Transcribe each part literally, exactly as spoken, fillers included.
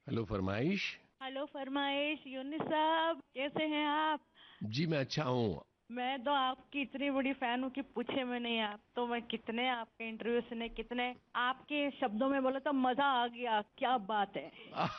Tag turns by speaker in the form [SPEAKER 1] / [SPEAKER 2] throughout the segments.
[SPEAKER 1] Hello फरमाइश।
[SPEAKER 2] Hello फरमाइश, यूनिस साहब कैसे हैं आप?
[SPEAKER 1] जी मैं अच्छा हूँ।
[SPEAKER 2] मैं तो आपकी इतनी बड़ी फैन हूँ कि पूछे में नहीं। आप तो मैं कितने आपके इंटरव्यू सुने, कितने आपके शब्दों में बोला तो मजा आ गया। क्या बात है।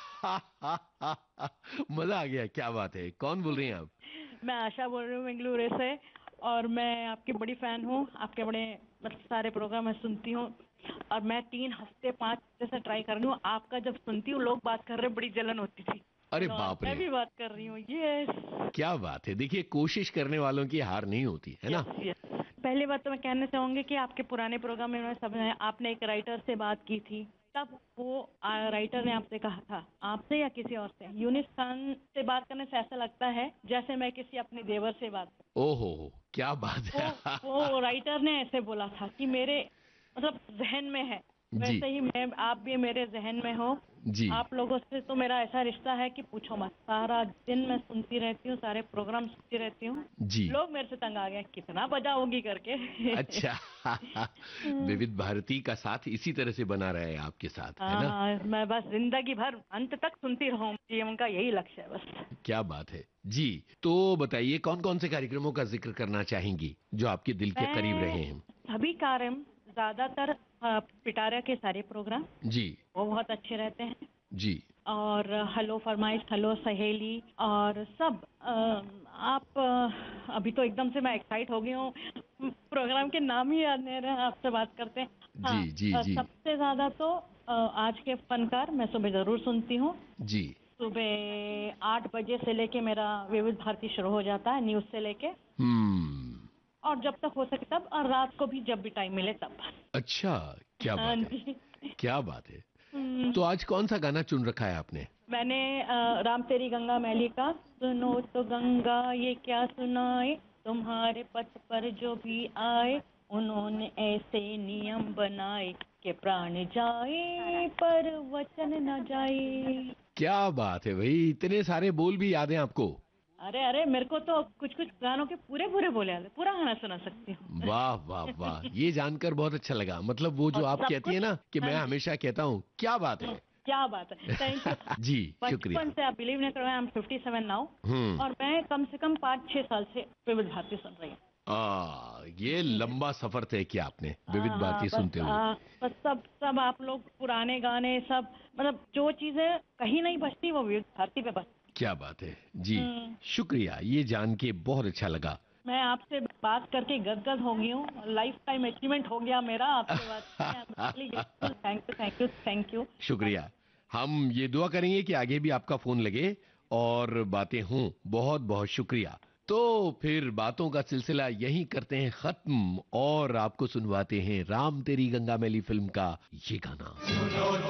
[SPEAKER 1] मजा आ गया, क्या बात है। कौन बोल रही हैं आप?
[SPEAKER 2] मैं आशा बोल रही हूँ बेंगलुरु से। और मैं आपकी बड़ी फैन हूँ। आपके बड़े मतलब सारे प्रोग्राम मैं सुनती हूँ। और मैं तीन हफ्ते पाँच हफ्ते से ट्राई कर रही हूँ। आपका जब सुनती हूँ लोग बात कर रहे बड़ी जलन होती थी।
[SPEAKER 1] अरे
[SPEAKER 2] चलो आज
[SPEAKER 1] बाप
[SPEAKER 2] मैं
[SPEAKER 1] रे,
[SPEAKER 2] भी बात कर रही हूँ। यस
[SPEAKER 1] क्या बात है। देखिए, कोशिश करने वालों की हार नहीं होती है ना।
[SPEAKER 2] Yes yes. पहली बात तो मैं कहना चाहूंगी कि आपके पुराने प्रोग्राम में सब आपने एक राइटर से बात की थी। तब वो आ, राइटर ने आपसे कहा था, आपसे या किसी और से, यूनिस खान से बात करने से ऐसा लगता है जैसे मैं किसी अपने देवर से बात कर।
[SPEAKER 1] ओहो, क्या बात
[SPEAKER 2] वो
[SPEAKER 1] है।
[SPEAKER 2] वो राइटर ने ऐसे बोला था कि मेरे मतलब जहन में है।
[SPEAKER 1] जी
[SPEAKER 2] वैसे ही मैं, आप भी मेरे जहन में हो।
[SPEAKER 1] जी।
[SPEAKER 2] आप लोगों से तो मेरा ऐसा रिश्ता है कि पूछो मत। सारा दिन मैं सुनती रहती हूँ, सारे प्रोग्राम सुनती रहती हूँ।
[SPEAKER 1] जी।
[SPEAKER 2] लोग मेरे से तंग आ गए, कितना बजाओगी करके।
[SPEAKER 1] अच्छा।
[SPEAKER 2] हम्म,
[SPEAKER 1] विविध भारती का साथ इसी तरह से बना रहे आपके साथ, है
[SPEAKER 2] हाँ
[SPEAKER 1] ना।
[SPEAKER 2] हाँ, मैं बस जिंदगी भर अंत तक सुनती रहूं, जीवन का यही लक्ष्य है बस।
[SPEAKER 1] क्या बात है। जी, तो बताइए कौन कौन से कार्यक्रमों का जिक्र करना चाहेंगी जो आपके दिल के करीब
[SPEAKER 2] मैं
[SPEAKER 1] रहे हैं।
[SPEAKER 2] सभी कार्यक्रम, ज्यादातर अ, पिटारा के सारे प्रोग्राम
[SPEAKER 1] जी
[SPEAKER 2] वो बहुत अच्छे रहते हैं।
[SPEAKER 1] जी।
[SPEAKER 2] और हेलो फरमाइश, हेलो सहेली और सब अ, आप अ, अभी तो एकदम से मैं एक्साइट हो गई हूँ। प्रोग्राम के नाम ही याद नहीं रहे, आपसे बात करते हैं।
[SPEAKER 1] जी
[SPEAKER 2] हाँ,
[SPEAKER 1] जी
[SPEAKER 2] अ,
[SPEAKER 1] जी।
[SPEAKER 2] सबसे ज्यादा तो अ, आज के फनकार मैं सुबह जरूर सुनती हूँ।
[SPEAKER 1] जी।
[SPEAKER 2] सुबह आठ बजे से लेके मेरा विविध भारती शुरू हो जाता है, न्यूज से लेके।
[SPEAKER 1] हम्म।
[SPEAKER 2] और जब तक हो सके तब, और रात को भी जब भी टाइम मिले तब।
[SPEAKER 1] अच्छा, क्या
[SPEAKER 2] हाँ
[SPEAKER 1] बात है।
[SPEAKER 2] जी।
[SPEAKER 1] क्या बात है।
[SPEAKER 2] हम्म,
[SPEAKER 1] तो आज कौन सा गाना चुन रखा है आपने?
[SPEAKER 2] मैंने अ, राम तेरी गंगा मैली का, सुनो तो गंगा ये क्या सुनाए, तुम्हारे पथ पर जो भी आए, उन्होंने ऐसे नियम बनाए कि प्राण जाए पर वचन न जाए।
[SPEAKER 1] क्या बात है भाई, इतने सारे बोल भी याद हैं आपको।
[SPEAKER 2] अरे अरे, मेरे को तो कुछ कुछ गानों के पूरे पूरे बोले आते, पूरा गाना सुना सकती हूँ।
[SPEAKER 1] वाह वाह वाह, ये जानकर बहुत अच्छा लगा। मतलब वो जो
[SPEAKER 2] और
[SPEAKER 1] आप
[SPEAKER 2] सब
[SPEAKER 1] कहती है
[SPEAKER 2] कुछ।
[SPEAKER 1] ना कि
[SPEAKER 2] हाँ
[SPEAKER 1] मैं
[SPEAKER 2] जी।
[SPEAKER 1] हमेशा कहता हूँ, क्या बात
[SPEAKER 2] हम्म,
[SPEAKER 1] है।
[SPEAKER 2] क्या बात है, थैंक यू।
[SPEAKER 1] जी,
[SPEAKER 2] बचपन
[SPEAKER 1] शुक्रिया।
[SPEAKER 2] से, आप बिलीव नहीं करोगे, I am fifty seven now.
[SPEAKER 1] हम्म।
[SPEAKER 2] और मैं कम से कम पाँच छह साल से विविध भारती सुन रही हूँ।
[SPEAKER 1] आ, ये
[SPEAKER 2] हम्म,
[SPEAKER 1] लंबा सफर तय किया आपने विविध
[SPEAKER 2] हाँ हाँ,
[SPEAKER 1] भारती
[SPEAKER 2] बस
[SPEAKER 1] सुनते हुए।
[SPEAKER 2] आ, बस सब सब आप लोग पुराने गाने सब, मतलब जो चीजें कहीं नहीं बचती वो विविध भारती पे बस।
[SPEAKER 1] क्या बात है। जी,
[SPEAKER 2] हम्म,
[SPEAKER 1] शुक्रिया, ये जान के बहुत अच्छा लगा।
[SPEAKER 2] मैं आपसे बात करके गदगद हो गई हूँ। लाइफ टाइम अचीवमेंट हो गया मेरा आपसे बात करके। I am really grateful. Thank you thank you thank you.
[SPEAKER 1] शुक्रिया। हम ये दुआ करेंगे कि आगे भी आपका फोन लगे और बातें हों। बहुत बहुत शुक्रिया। तो फिर बातों का सिलसिला यहीं करते हैं खत्म और आपको सुनवाते हैं राम तेरी गंगा मैली फिल्म का ये गाना।